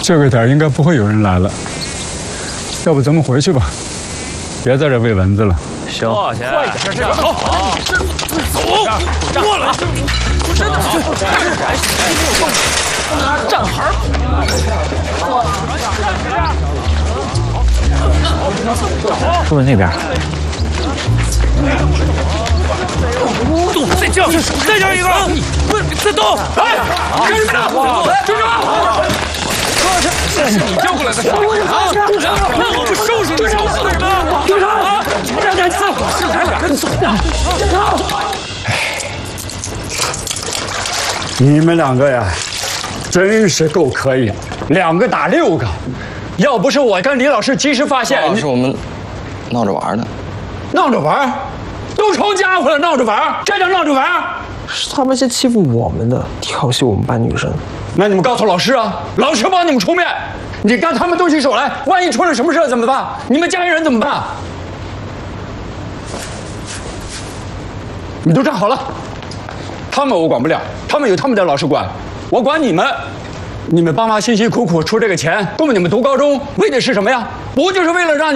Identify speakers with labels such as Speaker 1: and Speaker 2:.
Speaker 1: 这个点应该不会有人来了，要不咱们回去吧，别在这喂蚊子了。
Speaker 2: 行，
Speaker 3: 快点，这走，走，过来，真的，站好，
Speaker 2: 就问那边。
Speaker 3: 动，再叫一个，再动，来，干什么呢？住手！这是你叫过来的傻啊！我不收拾你，收拾什么？住手！啊！让人散伙，是咱俩人走的。
Speaker 1: 你们两个呀，真是够可以，2个打6个。要不是我跟李老师及时发现，
Speaker 4: 是我们闹着玩的。
Speaker 1: 闹着玩，都成家伙了，闹着玩，这叫闹着玩？
Speaker 5: 是他们先欺负我们的，调戏我们班女生。
Speaker 1: 那你们告诉老师啊，老师帮你们出面。你让他们动起手来，万一出了什么事怎么办？你们家里人怎么办？你都站好了，他们我管不了，他们有他们的老师管，我管你们。你们爸妈辛辛苦苦出这个钱，供你们读高中，为的是什么呀？不就是为了让